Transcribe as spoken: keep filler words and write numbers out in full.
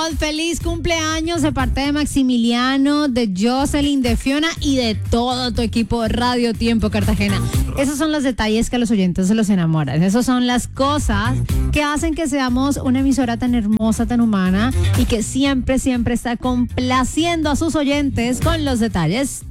Feliz cumpleaños de parte de Maximiliano, de Jocelyn, de Fiona y de todo tu equipo de Radio Tiempo Cartagena. Esos son los detalles que a los oyentes se los enamoran. Esas son las cosas que hacen que seamos una emisora tan hermosa, tan humana y que siempre, siempre está complaciendo a sus oyentes con los detalles